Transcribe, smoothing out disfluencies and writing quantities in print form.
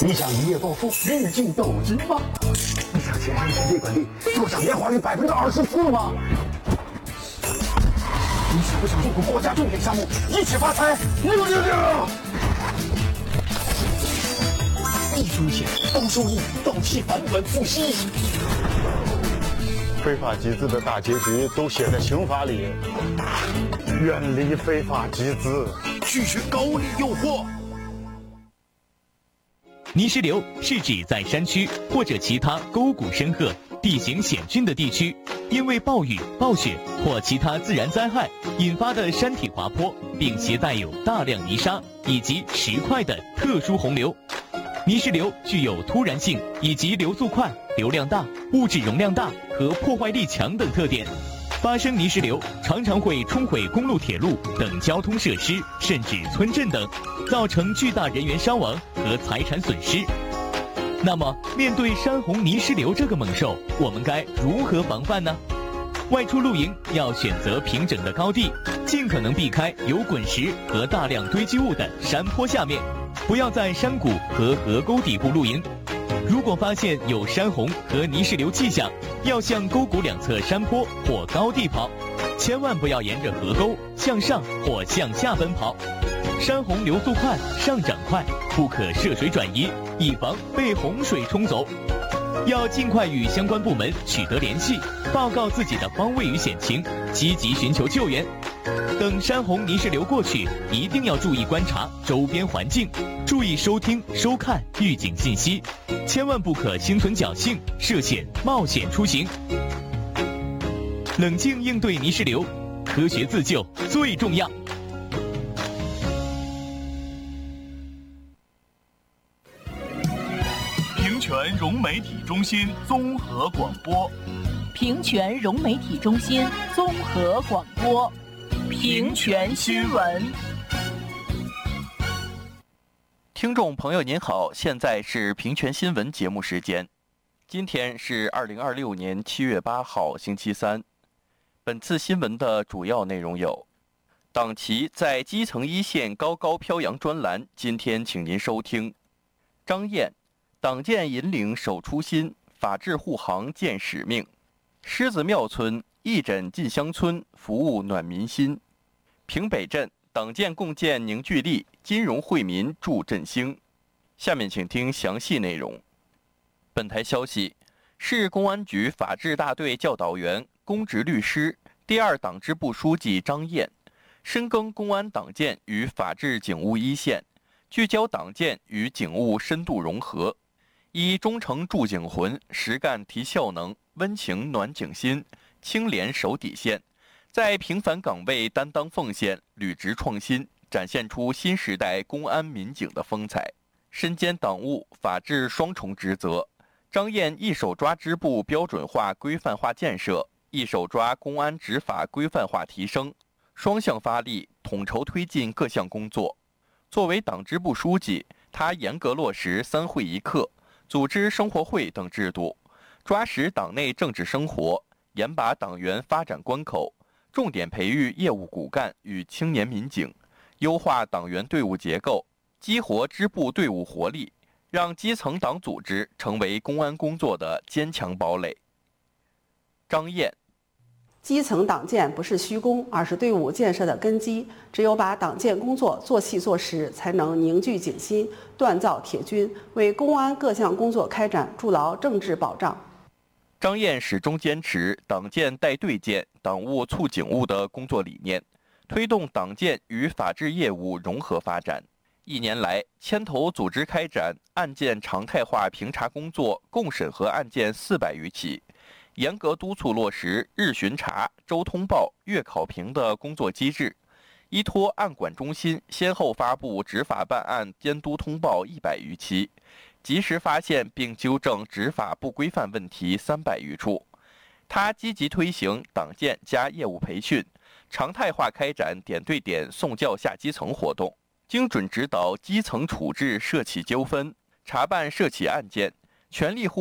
你想一夜暴富，日进斗金吗？你想跻身世界本地，坐享年化率24%吗？你想不想入股国家重点项目，一起发财？666！低风险高收益，到期返本付息。 非法集资的大结局都写在刑法里，远离非法集资， 拒绝高利诱惑。 泥石流是指在山区或者其他沟谷深壑、地形险峻的地区，因为暴雨、暴雪或其他自然灾害引发的山体滑坡，并携带有大量泥沙以及石块的特殊洪流。泥石流具有突然性以及流速快、流量大、物质容量大和破坏力强等特点。发生泥石流常常会冲毁公路、铁路等交通设施，甚至村镇等，造成巨大人员伤亡和财产损失。那么，面对山洪泥石流这个猛兽，我们该如何防范呢？外出露营要选择平整的高地，尽可能避开有滚石和大量堆积物的山坡下面，不要在山谷和河沟底部露营。如果发现有山洪和泥石流迹象，要向沟谷两侧山坡或高地跑，千万不要沿着河沟向上或向下奔跑。山洪流速快，上涨快，不可涉水转移，以防被洪水冲走。要尽快与相关部门取得联系，报告自己的方位与险情，积极寻求救援。等山洪泥石流过去，一定要注意观察周边环境，注意收听、收看预警信息，千万不可心存侥幸、涉险冒险出行。冷静应对泥石流，科学自救最重要。 平泉融媒体中心综合广播， 平泉融媒体中心综合广播，平泉新闻。 听众朋友您好，现在是平泉新闻节目时间。今天是2026年7月8号星期三。本次新闻的主要内容有：党旗在基层一线高高飘扬专栏，今天请您收听。张燕，党建引领守初心，法治护航见使命。狮子庙村义诊进乡村，服务暖民心。平北镇党建共建凝聚力，金融惠民助振兴。下面请听详细内容。本台消息，市公安局法制大队教导员、公职律师、第2党支部书记张燕，深耕公安党建与法治警务一线，聚焦党建与警务深度融合，以忠诚铸警魂，实干提效能，温情暖警心，清廉守底线，在平凡岗位担当奉献，履职创新，展现出新时代公安民警的风采。身兼党务、法治双重职责，张燕一手抓支部标准化、规范化建设，一手抓公安执法规范化提升，双向发力，统筹推进各项工作。作为党支部书记，他严格落实3会1课、组织生活会等制度，抓实党内政治生活，严把党员发展关口，重点培育业务骨干与青年民警，优化党员队伍结构，激活支部队伍活力，让基层党组织成为公安工作的坚强堡垒。张燕， 基层党建不是虚功，而是队伍建设的根基。只有把党建工作做细做实，才能凝聚警心，锻造铁军，为公安各项工作开展筑牢政治保障。 张燕始终坚持党建带队建、党务促警务的工作理念，推动党建与法治业务融合发展。1年来，牵头组织开展案件常态化评查工作，共审核案件400余起，严格督促落实日巡查、周通报、月考评的工作机制，依托案管中心先后发布执法办案监督通报100余期，及时发现并纠正执法不规范问题300余处。他积极推行党建加业务培训，常态化开展点对点送教下基层活动，精准指导基层处置涉企纠纷，查办涉企案件，全力护